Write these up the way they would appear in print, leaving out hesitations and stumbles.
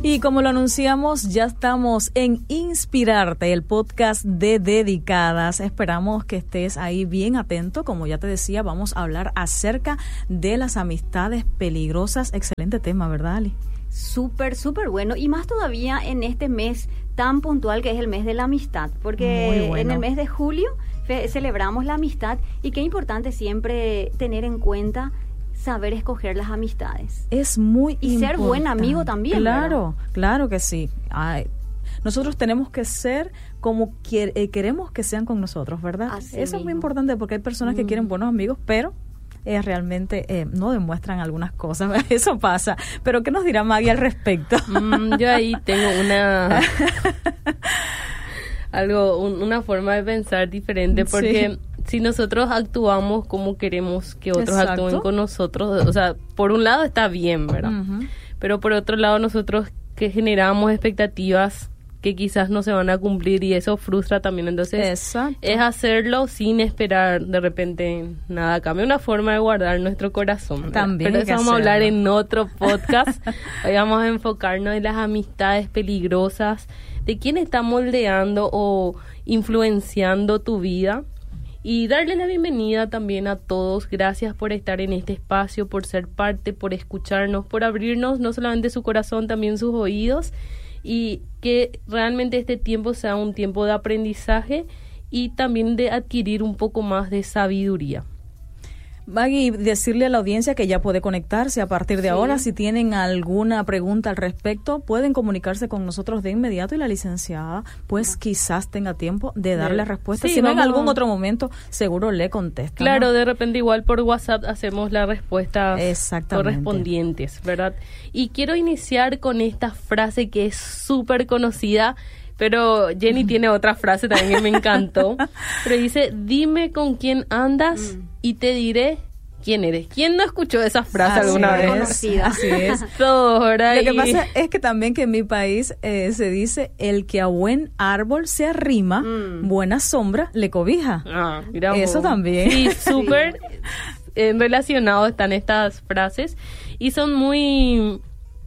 Y como lo anunciamos, ya estamos en Inspirarte, el podcast de Dedicadas. Esperamos que estés ahí bien atento. Como ya te decía, vamos a hablar acerca de las amistades peligrosas. Excelente tema, ¿verdad, Ali? Súper, súper bueno. Y más todavía en este mes tan puntual que es el mes de la amistad. Porque en el mes de julio celebramos la amistad. Y qué importante siempre tener en cuenta saber escoger las amistades. Es muy importante. Y ser buen amigo también. Claro, ¿verdad? Claro que sí. Nosotros tenemos que ser como queremos que sean con nosotros, ¿verdad? Así Eso mismo. Es muy importante porque hay personas que quieren buenos amigos, pero realmente no demuestran algunas cosas. Eso pasa. Pero ¿qué nos dirá Maggie al respecto? Yo ahí tengo una forma de pensar diferente, porque si nosotros actuamos como queremos que otros actúen con nosotros, o sea, por un lado está bien, ¿verdad? Uh-huh. Pero por otro lado nosotros que generamos expectativas que quizás no se van a cumplir y eso frustra también. Entonces es hacerlo sin esperar de repente nada. Cambia una forma de guardar nuestro corazón. También. Pero eso vamos a hablar en otro podcast. Hoy vamos a enfocarnos en las amistades peligrosas, de quién está moldeando o influenciando tu vida. Y darle la bienvenida también a todos. Gracias por estar en este espacio, por ser parte, por escucharnos, por abrirnos no solamente su corazón, también sus oídos. Y que realmente este tiempo sea un tiempo de aprendizaje y también de adquirir un poco más de sabiduría. Maggie, decirle a la audiencia que ya puede conectarse a partir de ahora. Si tienen alguna pregunta al respecto, pueden comunicarse con nosotros de inmediato y la licenciada pues quizás tenga tiempo de darle respuesta. Si no, en algún otro momento seguro le contesta. Claro, de repente igual por WhatsApp hacemos las respuestas correspondientes, ¿verdad? Y quiero iniciar con esta frase que es súper conocida, pero Jenny tiene otra frase también que me encantó. Pero dice, dime con quién andas y te diré quién eres. ¿Quién no escuchó esa frase alguna vez? Conocida. Así es. Todos, ¿verdad? Lo que pasa es que también que en mi país se dice, el que a buen árbol se arrima, buena sombra le cobija. Eso también. Sí, súper relacionados están estas frases y son muy...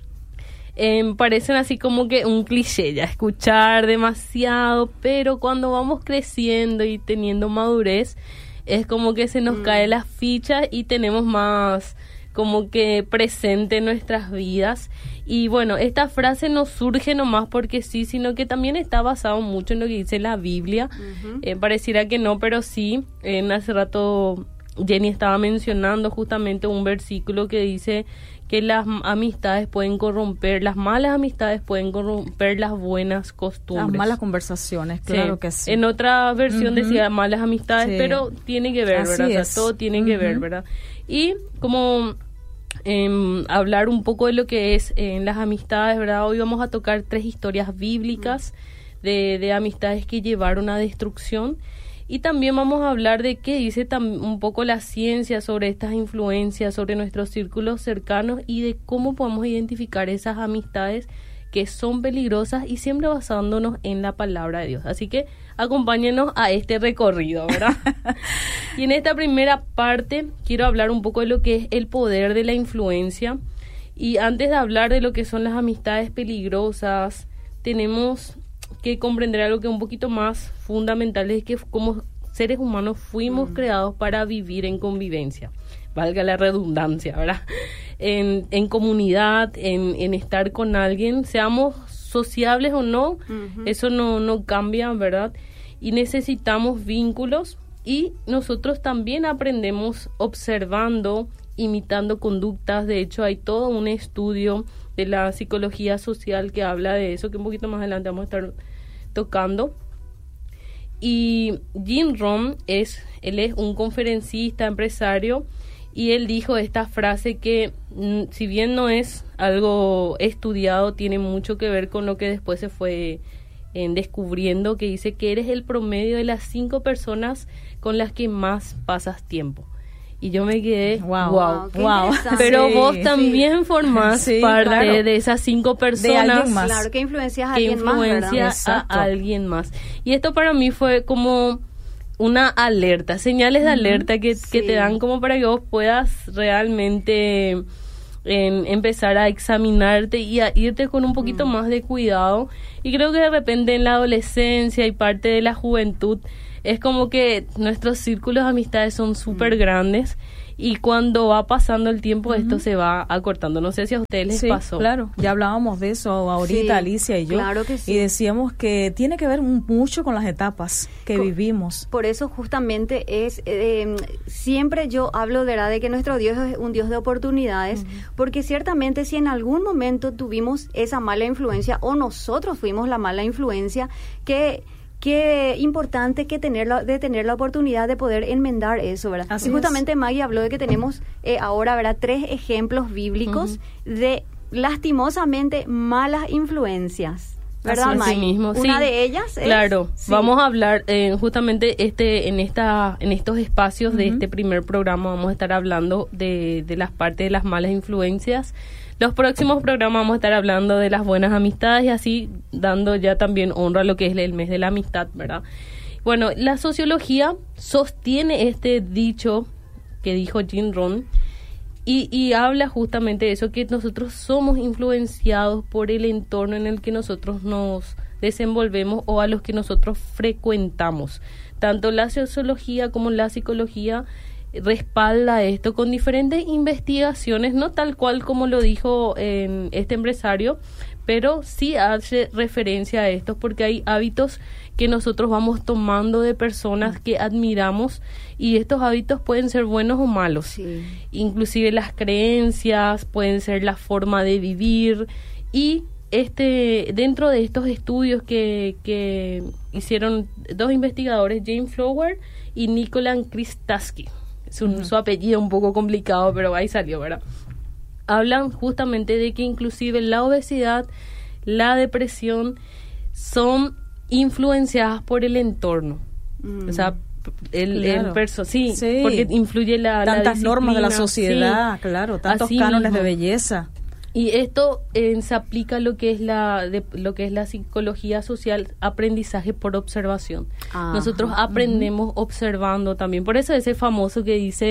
parecen así como que un cliché, ya escuchar demasiado, pero cuando vamos creciendo y teniendo madurez, es como que se nos cae la ficha y tenemos más como que presente en nuestras vidas. Y bueno, esta frase no surge nomás porque sí, sino que también está basado mucho en lo que dice la Biblia. Pareciera que no, pero sí. Hace rato Jenny estaba mencionando justamente un versículo que dice que las amistades pueden corromper, las malas amistades pueden corromper las buenas costumbres. Las malas conversaciones, claro que sí. En otra versión decía malas amistades, pero tiene que ver, ¿verdad? O sea, todo tiene que ver, ¿verdad? Y como hablar un poco de lo que es las amistades, ¿verdad? Hoy vamos a tocar 3 historias bíblicas de amistades que llevaron a destrucción. Y también vamos a hablar de qué dice un poco la ciencia sobre estas influencias, sobre nuestros círculos cercanos y de cómo podemos identificar esas amistades que son peligrosas y siempre basándonos en la palabra de Dios. Así que acompáñenos a este recorrido, ¿verdad? Y en esta primera parte quiero hablar un poco de lo que es el poder de la influencia. Y antes de hablar de lo que son las amistades peligrosas, tenemos que comprender algo que es un poquito más fundamental, es que como seres humanos fuimos creados para vivir en convivencia, valga la redundancia, ¿verdad? En comunidad, en estar con alguien, seamos sociables o no, eso no cambia, ¿verdad? Y necesitamos vínculos y nosotros también aprendemos observando, imitando conductas. De hecho, hay todo un estudio de la psicología social que habla de eso, que un poquito más adelante vamos a estar tocando. Y Jim Rohn él es un conferencista, empresario, y él dijo esta frase que si bien no es algo estudiado, tiene mucho que ver con lo que después se fue descubriendo, que dice que eres el promedio de las 5 personas con las que más pasas tiempo. Y yo me quedé, wow. Pero vos también formás parte de esas 5 personas. De alguien más. Claro, que influencias a que alguien más, influencia a alguien más. Y esto para mí fue como una alerta, señales de alerta que te dan como para que vos puedas realmente en empezar a examinarte y a irte con un poquito más de cuidado. Y creo que de repente en la adolescencia y parte de la juventud es como que nuestros círculos de amistades son súper grandes, y cuando va pasando el tiempo esto se va acortando. No sé si a ustedes les pasó. Claro, ya hablábamos de eso ahorita, Alicia y yo. Claro que sí. Y decíamos que tiene que ver mucho con las etapas que vivimos. Por eso justamente es, siempre yo hablo de verdad de que nuestro Dios es un Dios de oportunidades, porque ciertamente si en algún momento tuvimos esa mala influencia o nosotros fuimos la mala influencia, Qué importante que tener la oportunidad de poder enmendar eso, ¿verdad? Así y justamente Maggie habló de que tenemos ahora, ¿verdad?, 3 ejemplos bíblicos de lastimosamente malas influencias, ¿verdad, Maggie? Así mismo, Una de ellas es... Claro, vamos a hablar justamente en estos espacios de este primer programa, vamos a estar hablando de las partes de las malas influencias. Los próximos programas vamos a estar hablando de las buenas amistades y así dando ya también honra a lo que es el mes de la amistad, ¿verdad? Bueno, la sociología sostiene este dicho que dijo Jim Rohn y habla justamente de eso, que nosotros somos influenciados por el entorno en el que nosotros nos desenvolvemos o a los que nosotros frecuentamos. Tanto la sociología como la psicología respalda esto con diferentes investigaciones, no tal cual como lo dijo este empresario, pero sí hace referencia a esto porque hay hábitos que nosotros vamos tomando de personas que admiramos y estos hábitos pueden ser buenos o malos. Sí. Inclusive las creencias, pueden ser la forma de vivir y dentro de estos estudios que hicieron 2 investigadores, James Flower y Nicola Kristaski. Su apellido un poco complicado, pero ahí salió, ¿verdad? Hablan justamente de que inclusive la obesidad, la depresión son influenciadas por el entorno. O sea, sí, porque influye tantas normas de la sociedad, claro, tantos cánones de belleza. Y esto se aplica a lo que es la psicología social, aprendizaje por observación. Nosotros aprendemos observando también. Por eso ese famoso que dice,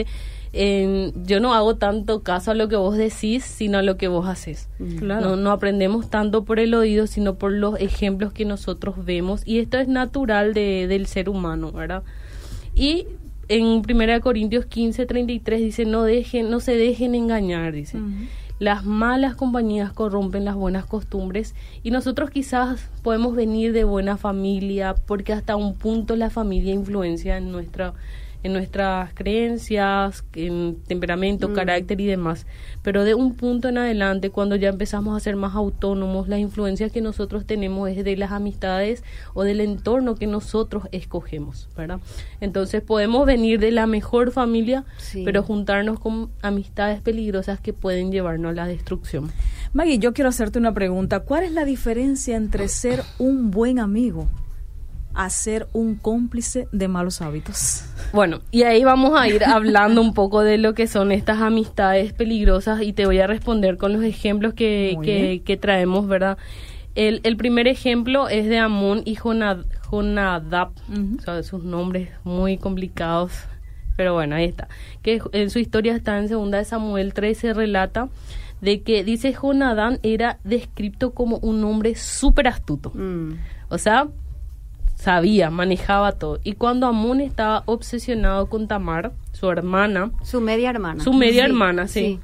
yo no hago tanto caso a lo que vos decís, sino a lo que vos haces. Claro. No aprendemos tanto por el oído, sino por los ejemplos que nosotros vemos. Y esto es natural del ser humano, ¿verdad? Y en 1 Corintios 15:33 dice, no se dejen engañar, dice. Las malas compañías corrompen las buenas costumbres y nosotros quizás podemos venir de buena familia porque hasta un punto la familia influencia en nuestras creencias, en temperamento, carácter y demás. Pero de un punto en adelante, cuando ya empezamos a ser más autónomos, la influencia que nosotros tenemos es de las amistades o del entorno que nosotros escogemos, ¿verdad? Entonces podemos venir de la mejor familia, pero juntarnos con amistades peligrosas que pueden llevarnos a la destrucción. Maggie, yo quiero hacerte una pregunta. ¿Cuál es la diferencia entre ser un buen amigo a ser un cómplice de malos hábitos? Bueno, y ahí vamos a ir hablando un poco de lo que son estas amistades peligrosas y te voy a responder con los ejemplos que traemos, ¿verdad? El primer ejemplo es de Amón y Jonadab, o sea, sus nombres muy complicados, pero bueno, ahí está. Que en su historia está en 2 de Samuel 13, relata de que, dice, Jonadab era descrito como un hombre súper astuto. O sea, sabía, manejaba todo. Y cuando Amón estaba obsesionado con Tamar, su hermana... Su media hermana. Su media hermana, sí.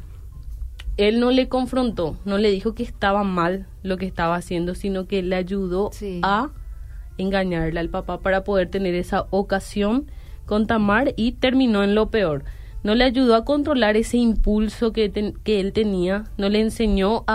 Él no le confrontó, no le dijo que estaba mal lo que estaba haciendo, sino que le ayudó a engañarle al papá para poder tener esa ocasión con Tamar y terminó en lo peor. No le ayudó a controlar ese impulso que él tenía, no le enseñó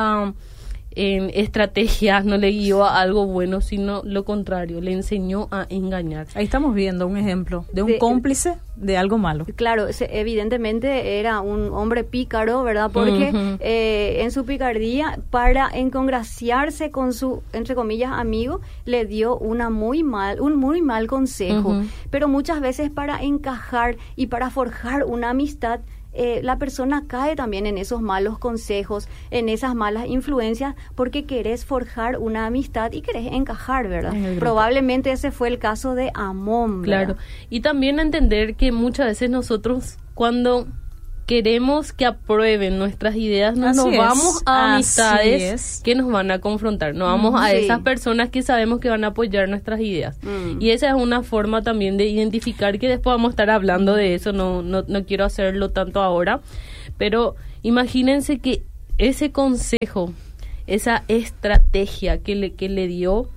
en estrategias, no le guió a algo bueno, sino lo contrario, le enseñó a engañar. Ahí estamos viendo un ejemplo de un cómplice de algo malo. Claro, evidentemente era un hombre pícaro, ¿verdad? Porque en su picardía, para congraciarse con su, entre comillas, amigo, le dio un muy mal consejo. Pero muchas veces para encajar y para forjar una amistad, la persona cae también en esos malos consejos, en esas malas influencias, porque querés forjar una amistad y querés encajar, ¿verdad? Probablemente ese fue el caso de Amón, ¿verdad? Claro, y también entender que muchas veces nosotros, cuando queremos que aprueben nuestras ideas, nos vamos a amistades que nos van a confrontar, nos vamos a esas personas que sabemos que van a apoyar nuestras ideas. Y esa es una forma también de identificar, que después vamos a estar hablando de eso, no quiero hacerlo tanto ahora, pero imagínense que ese consejo, esa estrategia que le dio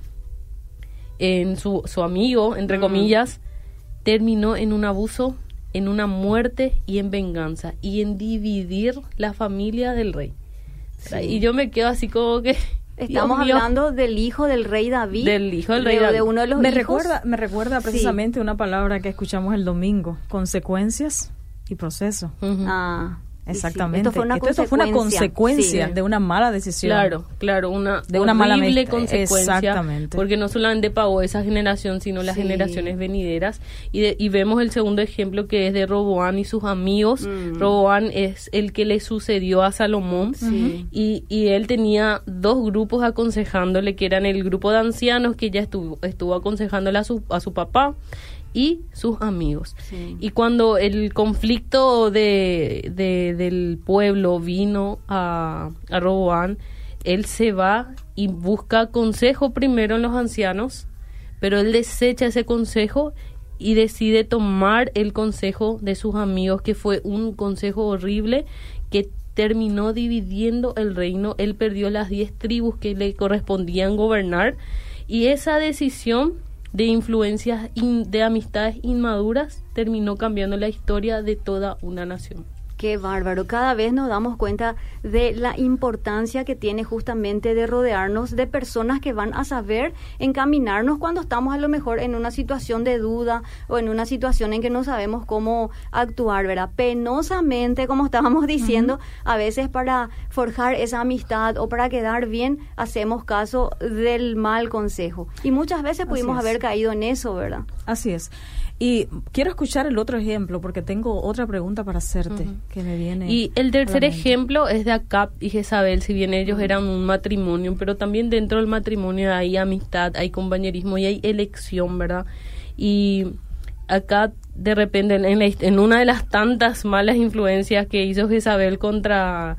en su amigo, entre comillas, terminó en un abuso, en una muerte y en venganza y en dividir la familia del rey. Y yo me quedo así como que... Estamos hablando del hijo del rey David. Del hijo del rey David. De uno de los hijos. Me recuerda precisamente una palabra que escuchamos el domingo: consecuencias y proceso. Exactamente. Esto fue una consecuencia de una mala decisión. Claro, una mala consecuencia. Exactamente. Porque no solamente pagó esa generación, sino las generaciones venideras. Y vemos el segundo ejemplo, que es de Roboán y sus amigos. Roboán es el que le sucedió a Salomón. Y él tenía 2 grupos aconsejándole, que eran el grupo de ancianos, que ya estuvo aconsejándole a su papá, y sus amigos. Y cuando el conflicto del pueblo vino a Roboán, él se va y busca consejo primero en los ancianos, pero él desecha ese consejo y decide tomar el consejo de sus amigos, que fue un consejo horrible que terminó dividiendo el reino. Él perdió las 10 tribus que le correspondían gobernar, y esa decisión de influencias, de amistades inmaduras, terminó cambiando la historia de toda una nación. Qué bárbaro. Cada vez nos damos cuenta de la importancia que tiene justamente de rodearnos de personas que van a saber encaminarnos cuando estamos a lo mejor en una situación de duda o en una situación en que no sabemos cómo actuar, ¿verdad? Penosamente, como estábamos diciendo, a veces para forjar esa amistad o para quedar bien, hacemos caso del mal consejo. Y muchas veces pudimos haber caído en eso, ¿verdad? Así es. Y quiero escuchar el otro ejemplo, porque tengo otra pregunta para hacerte, que me viene. Y el tercer ejemplo es de Acab y Jezabel. Si bien ellos eran un matrimonio, pero también dentro del matrimonio hay amistad, hay compañerismo y hay elección, ¿verdad? Y Acab, de repente, en una de las tantas malas influencias que hizo Jezabel contra...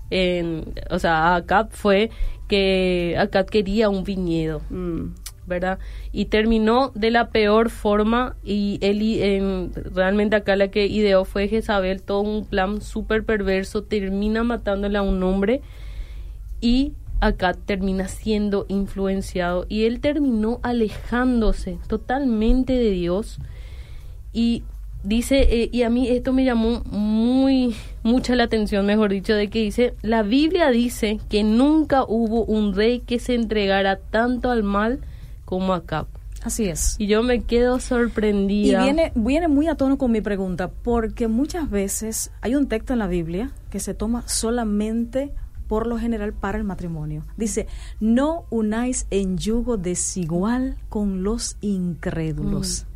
Acab, fue que Acab quería un viñedo, ¿verdad? Y terminó de la peor forma, y realmente acá la que ideó fue Jezabel, todo un plan súper perverso, termina matándole a un hombre, y acá termina siendo influenciado, y él terminó alejándose totalmente de Dios. Y dice, y a mí esto me llamó mucha la atención, mejor dicho, de que dice, la Biblia dice que nunca hubo un rey que se entregara tanto al mal como Acab. Así es. Y yo me quedo sorprendida. Y viene muy a tono con mi pregunta, porque muchas veces hay un texto en la Biblia que se toma solamente, por lo general, para el matrimonio. Dice, no unáis en yugo desigual con los incrédulos.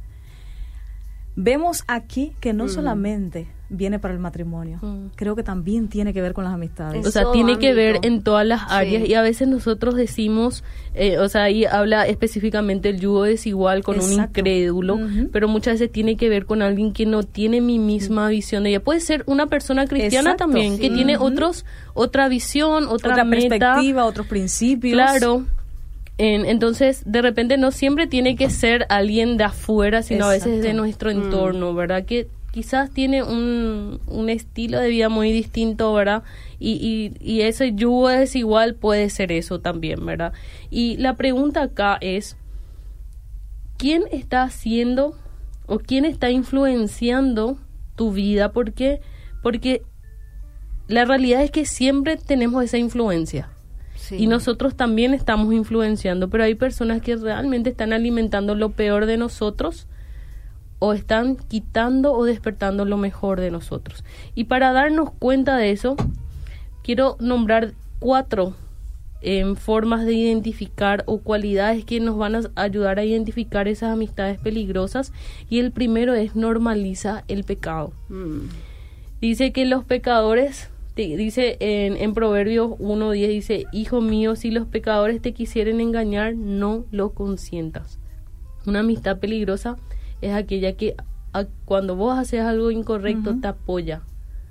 Vemos aquí que no solamente viene para el matrimonio, creo que también tiene que ver con las amistades. O sea, tiene que ver en todas las áreas, y a veces nosotros decimos, ahí habla específicamente el yugo desigual con un incrédulo, pero muchas veces tiene que ver con alguien que no tiene mi misma visión de ella. Puede ser una persona cristiana también, que tiene otra visión, otra meta, perspectiva, otros principios. Claro. Entonces, de repente no siempre tiene que ser alguien de afuera, sino a veces de nuestro entorno, ¿verdad? Que quizás tiene un estilo de vida muy distinto, ¿verdad? Y ese yugo desigual puede ser eso también, ¿verdad? Y la pregunta acá es, ¿quién está haciendo o quién está influenciando tu vida? ¿Por qué? Porque la realidad es que siempre tenemos esa influencia. Y nosotros también estamos influenciando, pero hay personas que realmente están alimentando lo peor de nosotros, o están quitando o despertando lo mejor de nosotros. Y para darnos cuenta de eso, quiero nombrar 4 formas de identificar, o cualidades que nos van a ayudar a identificar esas amistades peligrosas. Y el primero es: normaliza el pecado. Dice que los pecadores... Dice en Proverbios 1:10, dice, hijo mío, si los pecadores te quisieren engañar, no lo consientas. Una amistad peligrosa es aquella que cuando vos haces algo incorrecto te apoya,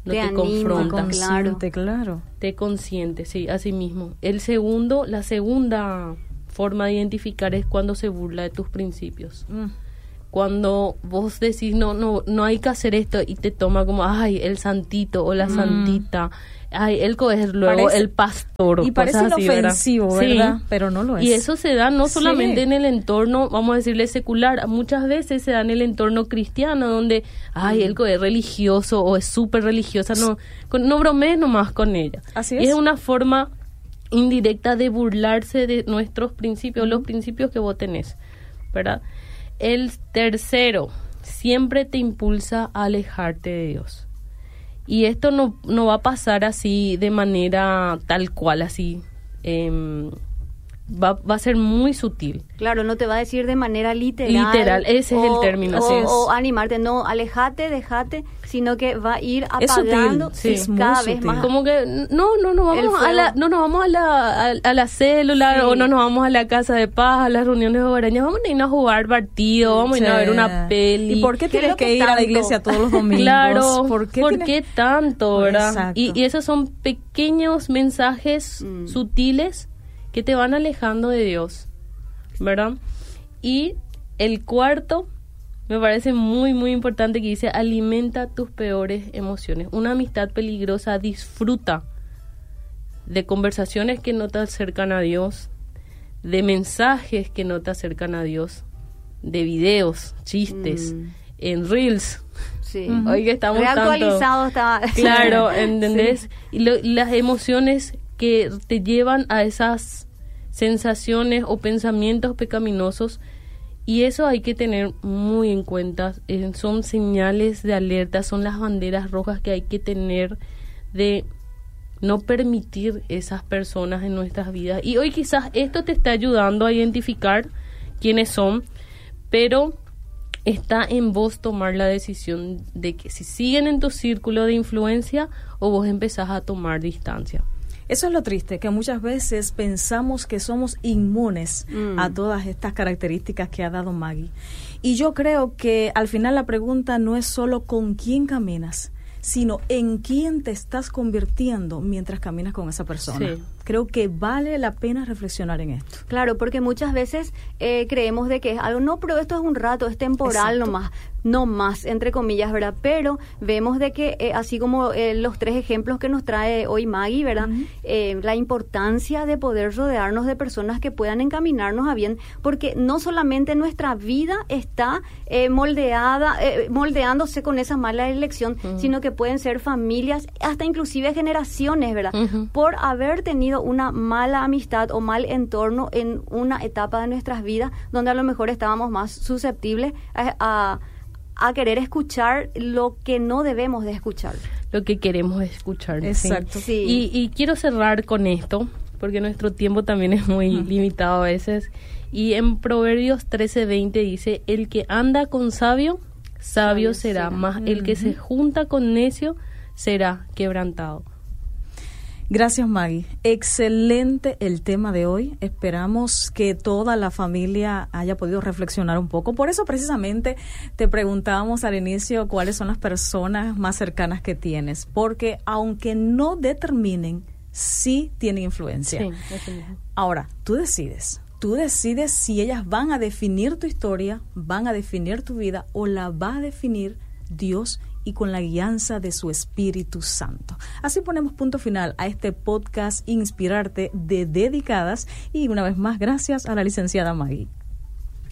no te confronta. Claro. Te consiente, sí, así mismo. La segunda forma de identificar es cuando se burla de tus principios. Cuando vos decís, no hay que hacer esto, y te toma como, ay, el santito o la santita, ay, él es luego el pastor. Y parece inofensivo, ¿verdad? Sí. Pero no lo es. Y eso se da no solamente en el entorno, vamos a decirle, secular, muchas veces se da en el entorno cristiano, donde, ay, él es religioso o es súper religiosa, no bromees nomás con ella. Así es. Y es una forma indirecta de burlarse de nuestros principios, los principios que vos tenés, ¿verdad? El tercero, siempre te impulsa a alejarte de Dios. Y esto no va a pasar así de manera tal cual, así. Va a ser muy sutil. Claro, no te va a decir de manera literal. Literal, ese es el término. O animarte, no, alejate, dejate, sino que va a ir apagando cada vez más. Como que no nos vamos a la célula, o no nos vamos a la casa de paz, a las reuniones hogareñas, vamos a ir a jugar partido, vamos a ir a ver una peli. ¿Y por qué tienes que ir a la iglesia todos los domingos? Claro, ¿por qué tanto, verdad? Y esos son pequeños mensajes sutiles que te van alejando de Dios, ¿verdad? Y el cuarto, me parece muy, muy importante, que dice, alimenta tus peores emociones. Una amistad peligrosa disfruta de conversaciones que no te acercan a Dios, de mensajes que no te acercan a Dios, de videos, chistes, en Reels. Sí. Hoy que estamos reactualizado está. Claro, ¿entendés? Sí. Y las emociones que te llevan a esas sensaciones o pensamientos pecaminosos, y eso hay que tener muy en cuenta. Son señales de alerta, son las banderas rojas que hay que tener de no permitir esas personas en nuestras vidas. Y hoy quizás esto te está ayudando a identificar quiénes son, pero está en vos tomar la decisión de que si siguen en tu círculo de influencia o vos empezás a tomar distancia. Eso es lo triste, que muchas veces pensamos que somos inmunes a todas estas características que ha dado Maggie. Y yo creo que al final la pregunta no es solo con quién caminas, sino en quién te estás convirtiendo mientras caminas con esa persona. Sí. Creo que vale la pena reflexionar en esto. Claro, porque muchas veces creemos de que es algo, no, pero esto es un rato, es temporal no más, entre comillas, ¿verdad? Pero vemos de que, así como los 3 ejemplos que nos trae hoy Maggie, ¿verdad? La importancia de poder rodearnos de personas que puedan encaminarnos a bien, porque no solamente nuestra vida está moldeándose con esa mala elección, sino que pueden ser familias, hasta inclusive generaciones, ¿verdad? Por haber tenido una mala amistad o mal entorno en una etapa de nuestras vidas donde a lo mejor estábamos más susceptibles a querer escuchar lo que no debemos de escuchar. Lo que queremos escuchar. Exacto. Sí. Y quiero cerrar con esto, porque nuestro tiempo también es muy limitado a veces. Y en Proverbios 13:20 dice, el que anda con sabio será, mas el que se junta con necio será quebrantado. Gracias, Maggie. Excelente el tema de hoy. Esperamos que toda la familia haya podido reflexionar un poco. Por eso, precisamente, te preguntábamos al inicio cuáles son las personas más cercanas que tienes. Porque, aunque no determinen, sí tienen influencia. Sí, eso mismo. Ahora, tú decides. Tú decides si ellas van a definir tu historia, van a definir tu vida o la va a definir Dios y con la guianza de su Espíritu Santo. Así ponemos punto final a este podcast Inspirarte de Dedicadas y una vez más gracias a la licenciada Maggie.